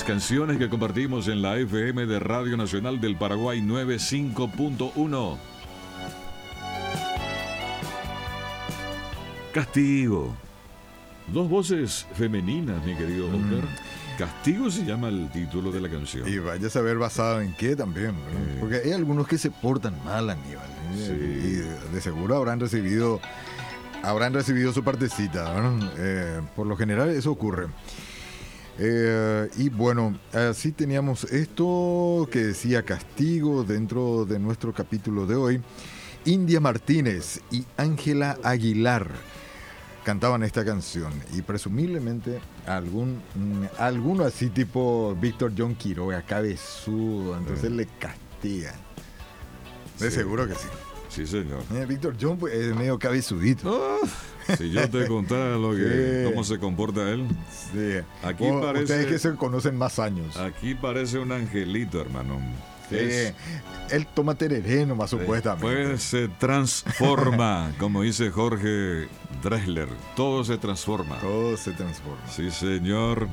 canciones que compartimos en la FM de Radio Nacional del Paraguay 95.1. Castigo. Dos voces femeninas, mi querido Oscar. Castigo se llama el título de la canción. Y vaya a saber basado en qué también, ¿no? Porque hay algunos que se portan mal, Aníbal. Sí. Y de seguro habrán recibido su partecita, ¿no? Por lo general eso ocurre. Y bueno, así teníamos esto que decía Castigo dentro de nuestro capítulo de hoy. India Martínez y Ángela Aguilar cantaban esta canción y presumiblemente alguno así tipo Víctor John Quiroga, cabezudo, entonces le castigan. De seguro que sí. Sí, señor. Víctor John pues, es medio cabezudito. Si yo te contara cómo se comporta él. Sí. Aquí parece, ustedes que se conocen más años. Aquí parece un angelito, hermano. Él toma tereré nomás supuestamente. Pues se transforma, como dice Jorge Drexler. Todo se transforma. Todo se transforma. Sí, señor.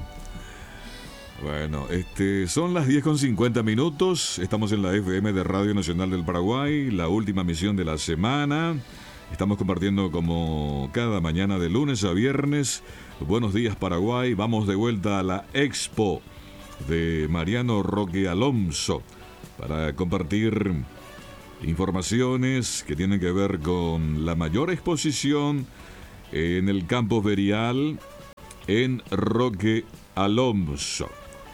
Bueno, son las 10:50. Estamos en la FM de Radio Nacional del Paraguay, la última misión de la semana. Estamos compartiendo como cada mañana de lunes a viernes. Buenos días, Paraguay. Vamos de vuelta a la Expo de Mariano Roque Alonso para compartir informaciones que tienen que ver con la mayor exposición en el campo ferial en Roque Alonso.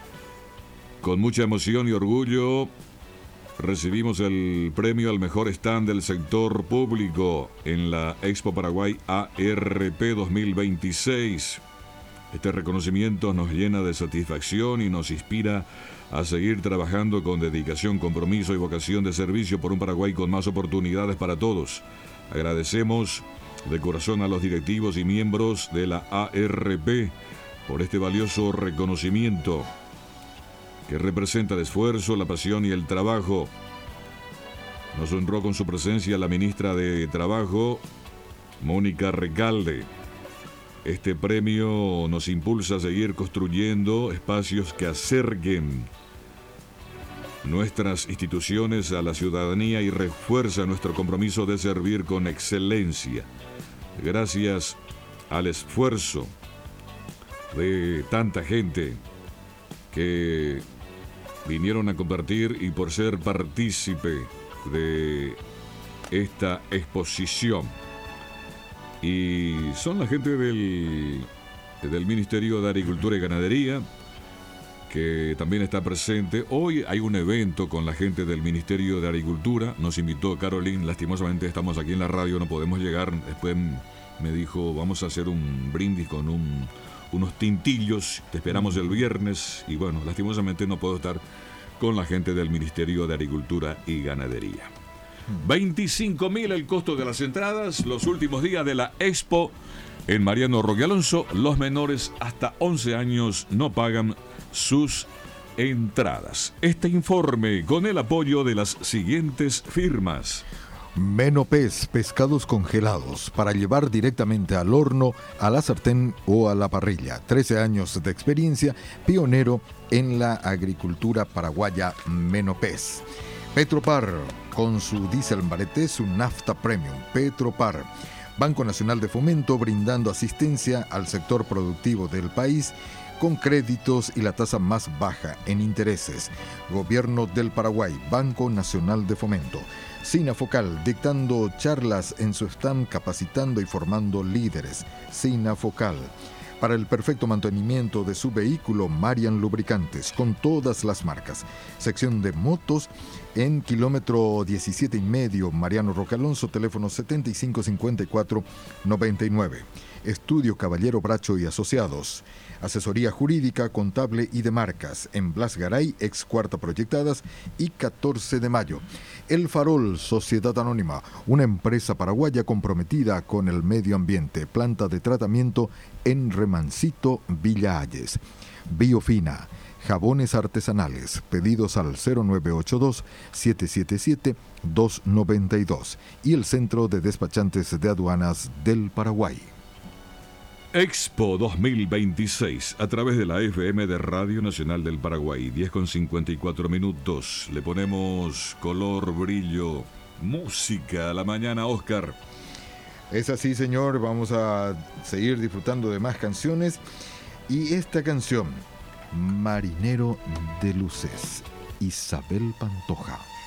Con mucha emoción y orgullo recibimos el premio al mejor stand del sector público en la Expo Paraguay ARP 2026. Este reconocimiento nos llena de satisfacción y nos inspira a seguir trabajando con dedicación, compromiso y vocación de servicio por un Paraguay con más oportunidades para todos. Agradecemos de corazón a los directivos y miembros de la ARP por este valioso reconocimiento que representa el esfuerzo, la pasión y el trabajo. Nos honró con su presencia la ministra de Trabajo, Mónica Recalde. Este premio nos impulsa a seguir construyendo espacios que acerquen nuestras instituciones a la ciudadanía y refuerza nuestro compromiso de servir con excelencia. Gracias al esfuerzo de tanta gente que vinieron a compartir y por ser partícipe de esta exposición. Y son la gente del Ministerio de Agricultura y Ganadería que también está presente. Hoy hay un evento con la gente del Ministerio de Agricultura. Nos invitó Caroline, lastimosamente estamos aquí en la radio, no podemos llegar. Después me dijo, vamos a hacer un brindis con unos tintillos, te esperamos el viernes. Y bueno, lastimosamente no puedo estar con la gente del Ministerio de Agricultura y Ganadería. 25.000 el costo de las entradas, los últimos días de la Expo en Mariano Roque Alonso. Los menores hasta 11 años no pagan sus entradas. Este informe con el apoyo de las siguientes firmas: Menopez, pescados congelados para llevar directamente al horno, a la sartén o a la parrilla. 13 años de experiencia, pionero en la agricultura paraguaya. Menopez. Petropar, con su diésel Marete, su nafta premium. Petropar. Banco Nacional de Fomento, brindando asistencia al sector productivo del país con créditos y la tasa más baja en intereses. Gobierno del Paraguay, Banco Nacional de Fomento. Sinafocal, dictando charlas en su stand, capacitando y formando líderes. Sinafocal. Para el perfecto mantenimiento de su vehículo, Marian Lubricantes, con todas las marcas. Sección de motos en kilómetro 17,5, Mariano Roque Alonso, teléfono 7554-99. Estudio Caballero Bracho y Asociados. Asesoría jurídica, contable y de marcas en Blas Garay, ex Cuarta Proyectadas y 14 de mayo. El Farol, Sociedad Anónima, una empresa paraguaya comprometida con el medio ambiente. Planta de tratamiento en Remancito, Villa Ayes. Biofina, jabones artesanales, pedidos al 0982-777-292 y el Centro de Despachantes de Aduanas del Paraguay. Expo 2026 a través de la FM de Radio Nacional del Paraguay. 10:54. Le ponemos color, brillo, música a la mañana, Oscar. Es así, señor. Vamos a seguir disfrutando de más canciones. Y esta canción, Marinero de Luces, Isabel Pantoja.